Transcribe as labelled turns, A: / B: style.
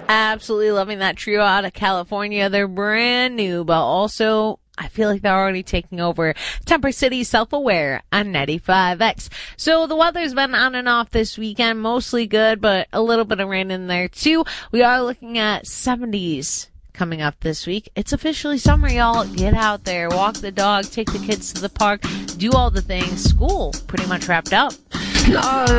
A: Absolutely loving that trio out of California. They're brand new, but also I feel like they're already taking over. Temper City, Self-Aware on 95X. So the weather's been on and off this weekend, mostly good, but a little bit of rain in there too. We are looking at 70s coming up this week. It's officially summer, y'all. Get out there, walk the dog, take the kids to the park, do all the things. School pretty much wrapped up.